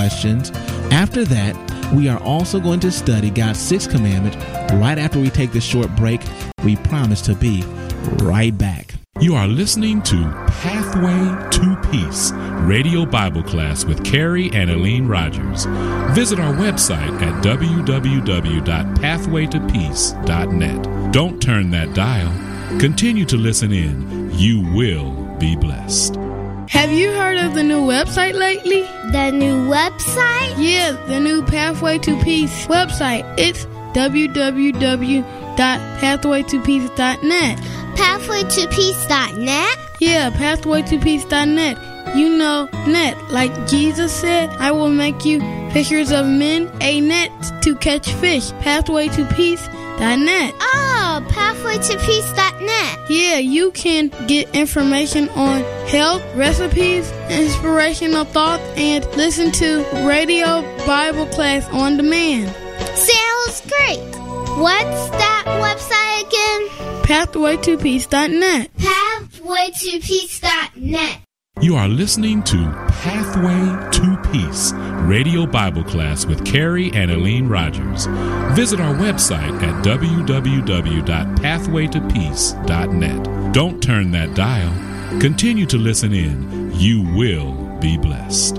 questions. After that, we are also going to study God's sixth commandment right after we take this short break. We promise to be right back. You are listening to Pathway to Peace, Radio Bible Class with Carrie and Aline Rogers. Visit our website at www.pathwaytopeace.net. Don't turn that dial. Continue to listen in. You will be blessed. Have you heard of the new website lately? The new website? Yeah, the new Pathway to Peace website. It's www.pathwaytopeace.net. Pathwaytopeace.net? Yeah, pathwaytopeace.net. You know, net. Like Jesus said, I will make you fishers of men, a net to catch fish. Pathwaytopeace.net. Oh, pathwaytopeace.net. Yeah, you can get information on health, recipes, inspirational thoughts, and listen to Radio Bible Class on demand. Sounds great. What's that website again? Pathwaytopeace.net. Pathwaytopeace.net. You are listening to Pathway to Peace, Radio Bible Class with Carrie and Aline Rogers. Visit our website at www.pathwaytopeace.net. Don't turn that dial. Continue to listen in. You will be blessed.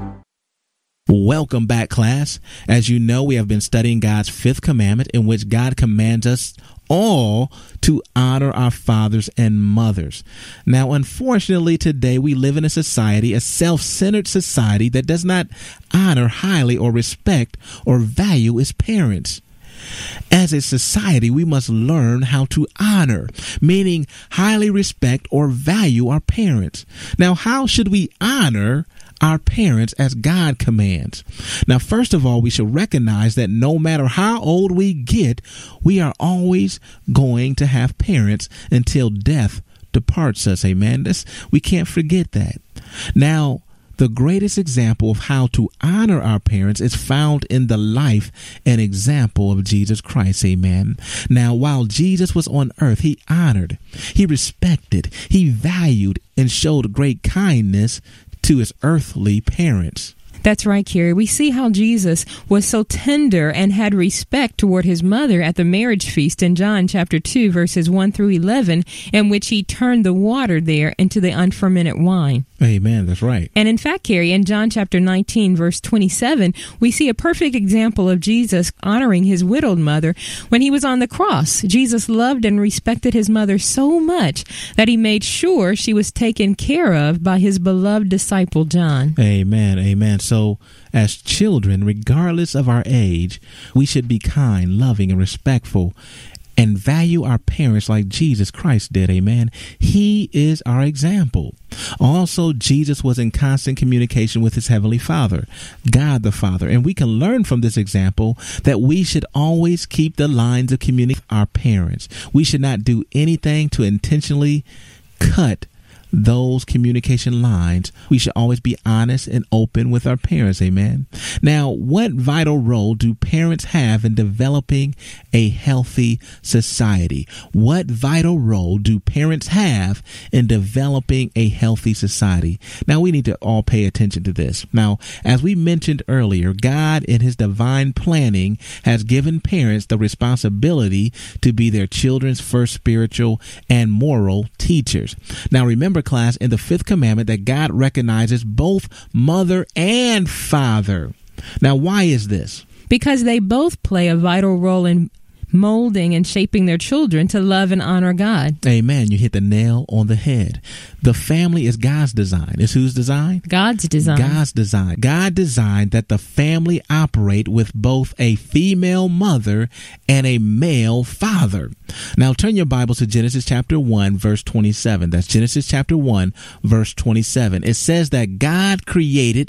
Welcome back, class. As you know, we have been studying God's fifth commandment, in which God commands us all to honor our fathers and mothers. Now, unfortunately, today we live in a society, a self-centered society, that does not honor highly or respect or value its parents. As a society, we must learn how to honor, meaning highly respect or value our parents. Now, how should we honor our parents as God commands? Now, first of all, we should recognize that no matter how old we get, we are always going to have parents until death departs us. Amen. We can't forget that. Now, the greatest example of how to honor our parents is found in the life and example of Jesus Christ. Amen. Now, while Jesus was on earth, he honored, he respected, he valued, and showed great kindness to his earthly parents. That's right, Carrie. We see how Jesus was so tender and had respect toward his mother at the marriage feast in John chapter 2, verses 1 through 11, in which he turned the water there into the unfermented wine. Amen. That's right. And in fact, Carrie, in John chapter 19, verse 27, we see a perfect example of Jesus honoring his widowed mother when he was on the cross. Jesus loved and respected his mother so much that he made sure she was taken care of by his beloved disciple, John. Amen. Amen. So as children, regardless of our age, we should be kind, loving, and respectful, and value our parents like Jesus Christ did. Amen. He is our example. Also, Jesus was in constant communication with his heavenly Father, God the Father. And we can learn from this example that we should always keep the lines of communication with our parents. We should not do anything to intentionally cut those communication lines. We should always be honest and open with our parents. Amen. Now, what vital role do parents have in developing a healthy society? What vital role do parents have in developing a healthy society? Now, we need to all pay attention to this. Now, as we mentioned earlier, God in his divine planning has given parents the responsibility to be their children's first spiritual and moral teachers. Now, remember, class, in the fifth commandment that God recognizes both mother and father. Now, why is this? Because they both play a vital role in molding and shaping their children to love and honor God. Amen. You hit the nail on the head. The family is God's design. It's whose design? God's design. God's design. God designed that the family operate with both a female mother and a male father. Now turn your Bibles to Genesis chapter 1, verse 27. That's Genesis chapter 1, verse 27. It says that God created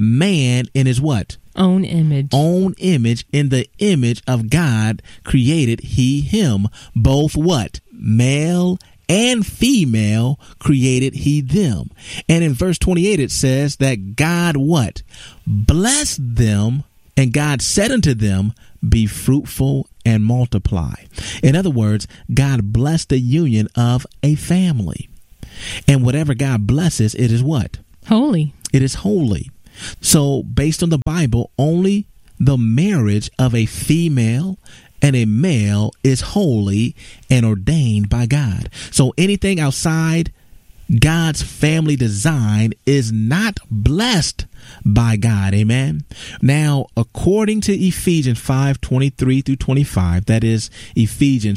man in his what? Own image. Own image. In the image of God created he him. Both what? Male and female created he them. And in verse 28 it says that God what? Blessed them, and God said unto them, be fruitful and multiply. In other words, God blessed the union of a family. And whatever God blesses, it is what? Holy. It is holy. So based on the Bible, only the marriage of a female and a male is holy and ordained by God. So anything outside God's family design is not blessed by God. Amen. Now, according to Ephesians 5:23 through 25, that is Ephesians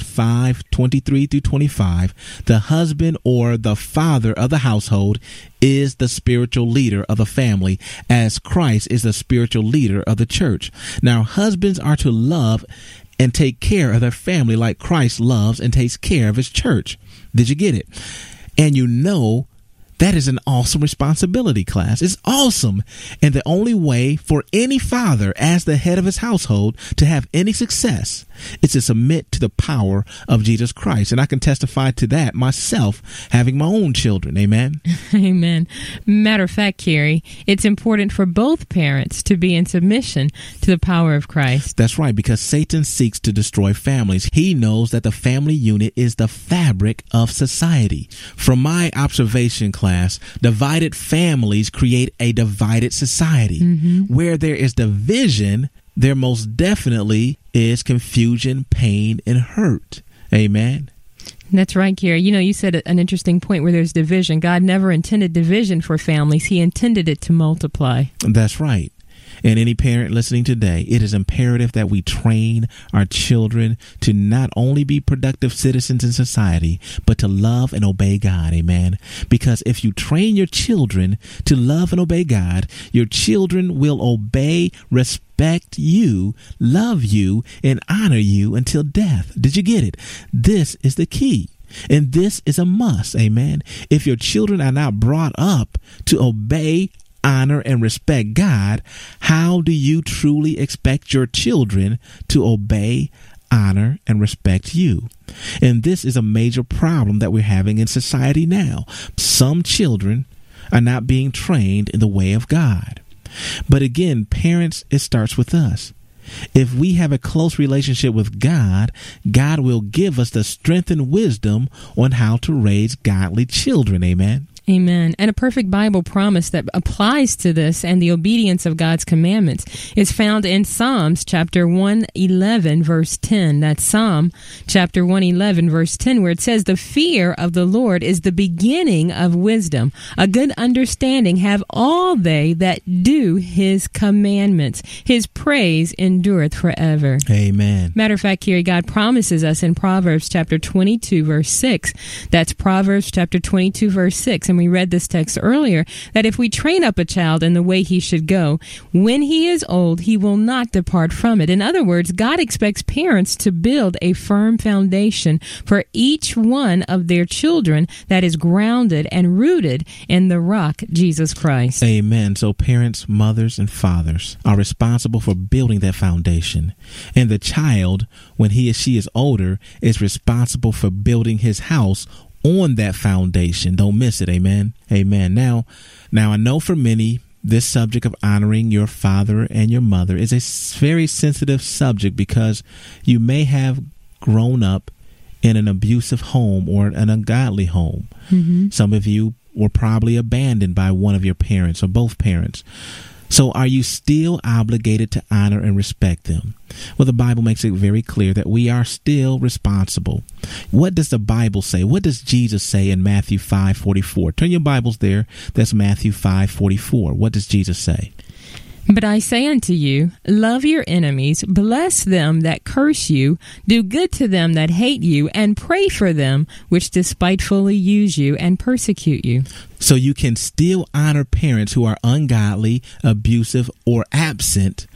5:23 through 25, the husband or the father of the household is the spiritual leader of the family, as Christ is the spiritual leader of the church. Now, husbands are to love and take care of their family like Christ loves and takes care of his church. Did you get it? And you know, that is an awesome responsibility, class. It's awesome. And the only way for any father as the head of his household to have any success is to submit to the power of Jesus Christ. And I can testify to that myself, having my own children. Amen. Amen. Matter of fact, Carrie, it's important for both parents to be in submission to the power of Christ. That's right, because Satan seeks to destroy families. He knows that the family unit is the fabric of society. From my observation, class, divided families create a divided society. Where there is division, there most definitely is confusion, pain, and hurt. Amen. That's right, Carrie. You know, you said an interesting point where there's division. God never intended division for families. He intended it to multiply. That's right. And any parent listening today, it is imperative that we train our children to not only be productive citizens in society, but to love and obey God. Amen. Because if you train your children to love and obey God, your children will obey, respect you, love you, and honor you until death. Did you get it? This is the key. And this is a must. Amen. If your children are not brought up to obey, honor, and respect God, how do you truly expect your children to obey, honor, and respect you? And this is a major problem that we're having in society now. Some children are not being trained in the way of God. But again, parents, it starts with us. If we have a close relationship with God, God will give us the strength and wisdom on how to raise godly children. Amen. Amen. And a perfect Bible promise that applies to this and the obedience of God's commandments is found in Psalms chapter 111, verse 10. That's Psalm chapter 111, verse 10, where it says, "The fear of the Lord is the beginning of wisdom. A good understanding have all they that do his commandments. His praise endureth forever." Amen. Matter of fact, Carrie, God promises us in Proverbs chapter 22, verse 6. That's Proverbs chapter 22, verse 6. And we read this text earlier, that if we train up a child in the way he should go, when he is old, he will not depart from it. In other words, God expects parents to build a firm foundation for each one of their children that is grounded and rooted in the rock, Jesus Christ. Amen. So parents, mothers, and fathers are responsible for building that foundation. And the child, when he or she is older, is responsible for building his house on that foundation. Don't miss it. Amen. Amen. Now I know for many, this subject of honoring your father and your mother is a very sensitive subject because you may have grown up in an abusive home or an ungodly home. Some of you were probably abandoned by one of your parents or both parents. So are you still obligated to honor and respect them? Well, the Bible makes it very clear that we are still responsible. What does the Bible say? What does Jesus say in Matthew 5:44? Turn your Bibles there. That's Matthew 5:44. What does Jesus say? "But I say unto you, love your enemies, bless them that curse you, do good to them that hate you, and pray for them which despitefully use you and persecute you." So you can still honor parents who are ungodly, abusive, or absent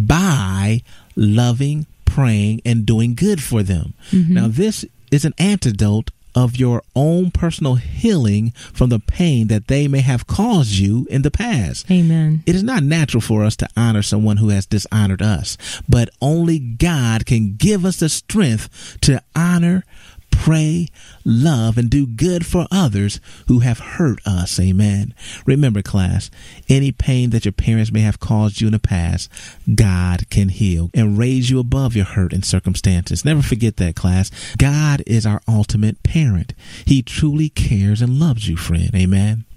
by loving, praying, and doing good for them. Now, this is an antidote of your own personal healing from the pain that they may have caused you in the past. Amen. It is not natural for us to honor someone who has dishonored us, but only God can give us the strength to honor, pray, love, and do good for others who have hurt us. Amen. Remember, class, any pain that your parents may have caused you in the past, God can heal and raise you above your hurt and circumstances. Never forget that, class. God is our ultimate parent. He truly cares and loves you, friend. Amen.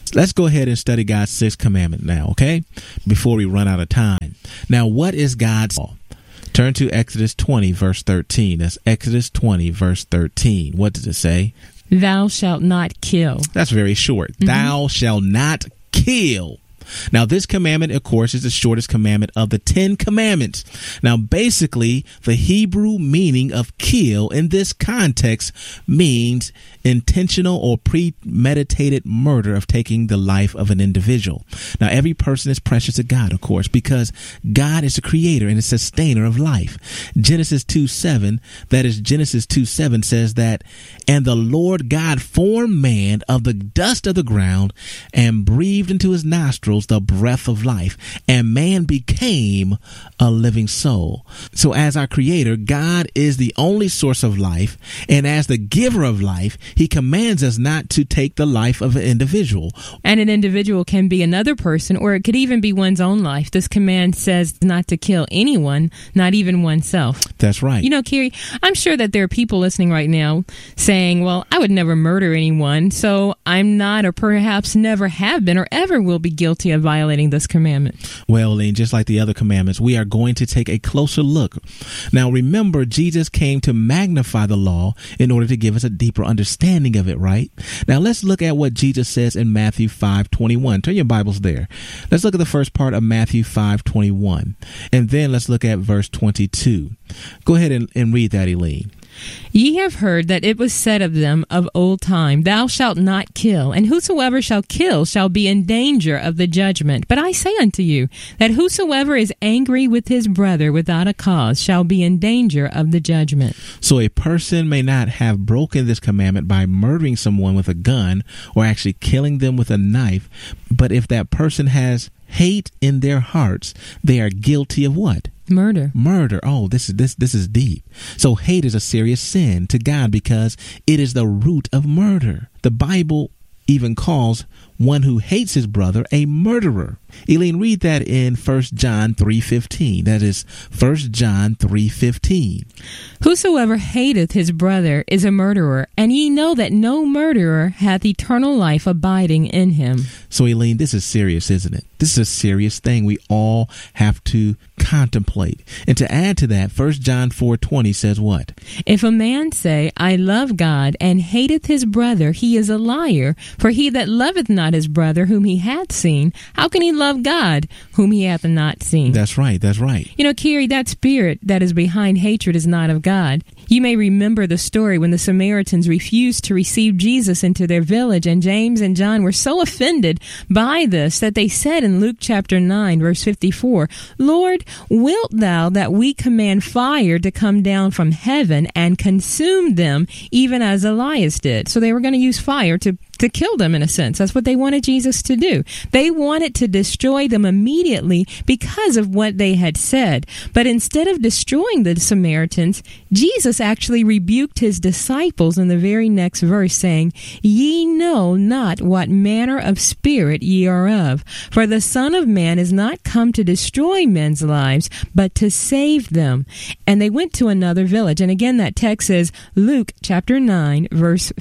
Let's go ahead and study God's sixth commandment now, okay? Before we run out of time. Now, what is God's law? Turn to Exodus 20, verse 13. That's Exodus 20, verse 13. What does it say? Thou shalt not kill. That's very short. Thou shalt not kill. Now, this commandment, of course, is the shortest commandment of the 10 commandments. Now, basically, the Hebrew meaning of kill in this context means intentional or premeditated murder of taking the life of an individual. Now, every person is precious to God, of course, because God is the creator and the sustainer of life. Genesis 2:7, that is Genesis 2:7 says that, and the Lord God formed man of the dust of the ground and breathed into his nostrils the breath of life, and man became a living soul. So as our creator, God is the only source of life, and as the giver of life, he commands us not to take the life of an individual. And an individual can be another person, or it could even be one's own life. This command says not to kill anyone, not even oneself. That's right. You know, Carrie, I'm sure that there are people listening right now saying, well, I would never murder anyone, so I'm not, or perhaps never have been, or ever will be guilty of violating this commandment. Well, Lane, just like the other commandments, we are going to take a closer look. Now, remember, Jesus came to magnify the law in order to give us a deeper understanding of it, right? Now, let's look at what Jesus says in Matthew 5:21. Turn your Bibles there. Let's look at the first part of Matthew 5:21. And then let's look at verse 22. Go ahead and read that, Elaine. Ye have heard that it was said of them of old time, Thou shalt not kill, and whosoever shall kill shall be in danger of the judgment. But I say unto you, that whosoever is angry with his brother without a cause shall be in danger of the judgment. So a person may not have broken this commandment by murdering someone with a gun or actually killing them with a knife, but if that person has hate in their hearts, they are guilty of what? Murder. Oh, this is deep. So hate is a serious sin to God because it is the root of murder. The Bible even calls one who hates his brother a murderer. Elaine, read that in 1 John 3:15. That is 1 John 3:15. Whosoever hateth his brother is a murderer, and ye know that no murderer hath eternal life abiding in him. So, Elaine, this is serious, isn't it? This is a serious thing we all have to contemplate. And to add to that, 1 John 4:20 says what? If a man say, I love God, and hateth his brother, he is a liar. For he that loveth not his brother whom he hath seen, how can he love God whom he hath not seen? That's right. You know, Carrie, that spirit that is behind hatred is not of God. You may remember the story when the Samaritans refused to receive Jesus into their village, and James and John were so offended by this that they said in Luke chapter 9, verse 54, Lord, wilt thou that we command fire to come down from heaven and consume them, even as Elias did? So they were going to use fire to kill them, in a sense. That's what they wanted Jesus to do. They wanted to destroy them immediately because of what they had said. But instead of destroying the Samaritans, Jesus actually rebuked his disciples in the very next verse, saying, Ye know not what manner of spirit ye are of. For the Son of Man is not come to destroy men's lives, but to save them. And they went to another village. And again, that text is Luke chapter 9, verse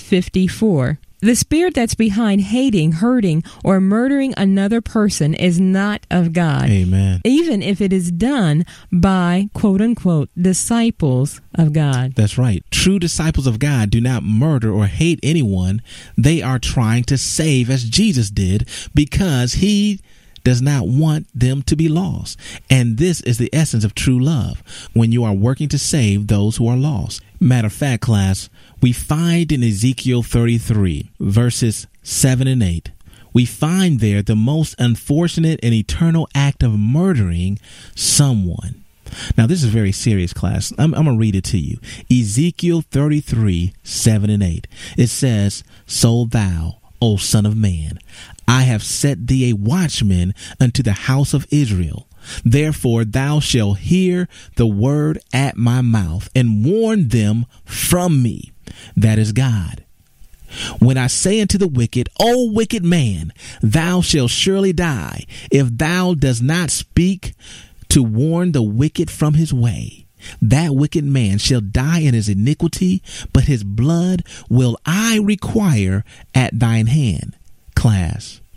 54. The spirit that's behind hating, hurting, or murdering another person is not of God. Amen. Even if it is done by, quote unquote, disciples of God. That's right. True disciples of God do not murder or hate anyone. They are trying to save as Jesus did, because he does not want them to be lost. And this is the essence of true love, when you are working to save those who are lost. Matter of fact, class, we find in Ezekiel 33, verses 7 and 8, we find there the most unfortunate and eternal act of murdering someone. Now, this is very serious, class. I'm going to read it to you. Ezekiel 33, 7 and 8. It says, So thou, O son of man, I have set thee a watchman unto the house of Israel. Therefore thou shalt hear the word at my mouth, and warn them from me. That is God. When I say unto the wicked, O wicked man, thou shalt surely die, if thou dost not speak to warn the wicked from his way. That wicked man shall die in his iniquity, but his blood will I require at thine hand. Class,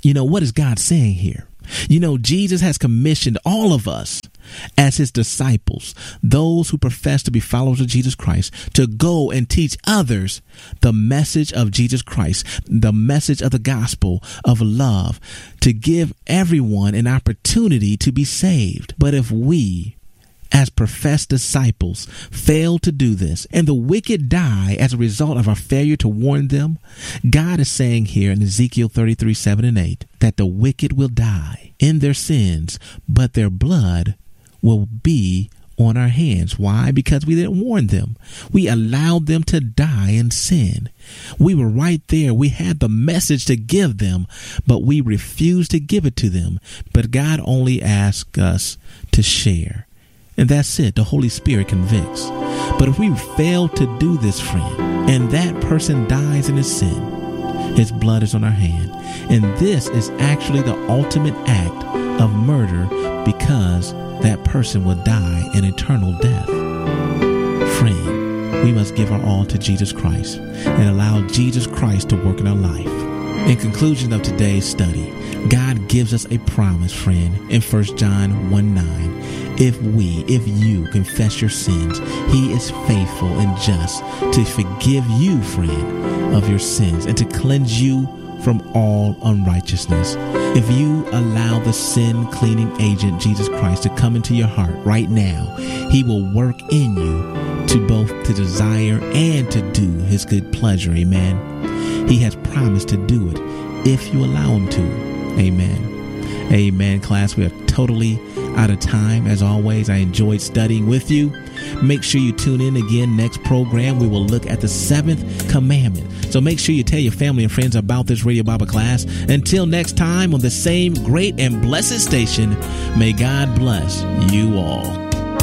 What is God saying here? Jesus has commissioned all of us as his disciples, those who profess to be followers of Jesus Christ, to go and teach others the message of Jesus Christ, the message of the gospel of love, to give everyone an opportunity to be saved. But if we, as professed disciples, fail to do this, and the wicked die as a result of our failure to warn them, God is saying here in Ezekiel 33:7-8, that the wicked will die in their sins, but their blood will be on our hands. Why? Because we didn't warn them. We allowed them to die in sin. We were right there. We had the message to give them, but we refused to give it to them. But God only asks us to share. And that's it. The Holy Spirit convicts. But if we fail to do this, friend, and that person dies in his sin, his blood is on our hand. And this is actually the ultimate act of murder, because that person will die an eternal death. Friend, we must give our all to Jesus Christ and allow Jesus Christ to work in our life. In conclusion of today's study, God gives us a promise, friend, in 1 John 1:9. If you confess your sins, he is faithful and just to forgive you, friend, of your sins and to cleanse you from all unrighteousness. If you allow the sin cleaning agent, Jesus Christ, to come into your heart right now, he will work in you to both to desire and to do his good pleasure. Amen. He has promised to do it if you allow him to. Amen. Amen, class. We are totally out of time. As always, I enjoyed studying with you. Make sure you tune in again next program. We will look at the 7th commandment. So make sure you tell your family and friends about this Radio Bible class. Until next time on the same great and blessed station, may God bless you all.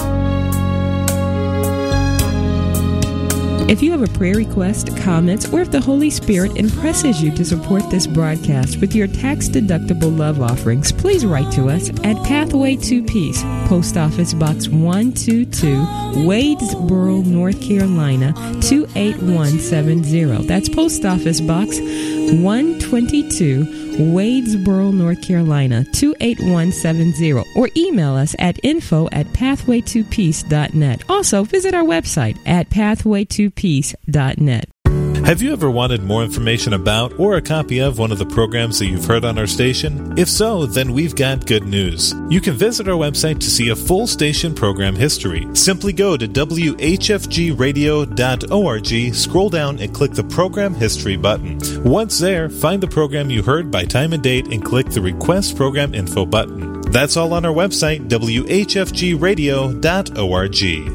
If you have a prayer request, comments, or if the Holy Spirit impresses you to support this broadcast with your tax-deductible love offerings, please write to us at Pathway to Peace, Post Office Box 122, Wadesboro, North Carolina, 28170. That's Post Office Box 122, Wadesboro, North Carolina, 28170, or email us at info@pathwaytopeace.net. Also, visit our website at pathwaytopeace.net. Have you ever wanted more information about or a copy of one of the programs that you've heard on our station? If so, then we've got good news. You can visit our website to see a full station program history. Simply go to whfgradio.org, scroll down and click the Program History button. Once there, find the program you heard by time and date and click the Request Program Info button. That's all on our website, whfgradio.org.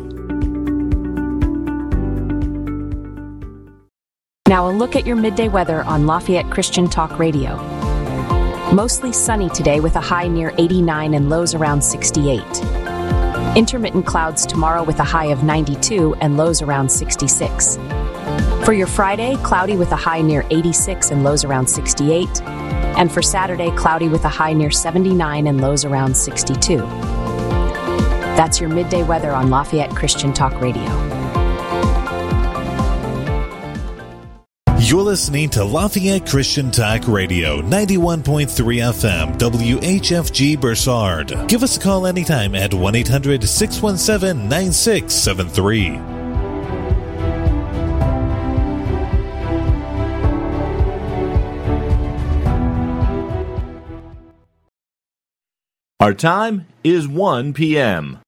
Now a look at your midday weather on Lafayette Christian Talk Radio. Mostly sunny today with a high near 89 and lows around 68. Intermittent clouds tomorrow with a high of 92 and lows around 66. For your Friday, cloudy with a high near 86 and lows around 68. And for Saturday, cloudy with a high near 79 and lows around 62. That's your midday weather on Lafayette Christian Talk Radio. You're listening to Lafayette Christian Talk Radio, 91.3 FM, WHFG Bursard. Give us a call anytime at 1-800-617-9673. Our time is 1 p.m.